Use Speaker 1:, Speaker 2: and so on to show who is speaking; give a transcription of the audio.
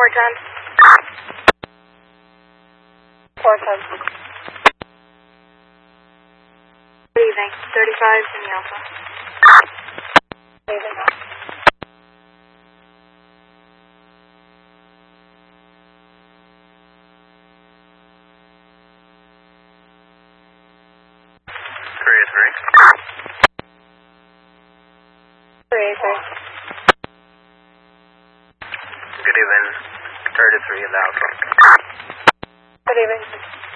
Speaker 1: 410. Good evening. 35 in the Alpha. Good evening.
Speaker 2: Korea 3.
Speaker 1: Korea 3.
Speaker 2: Good evening. 33 in the Alpha.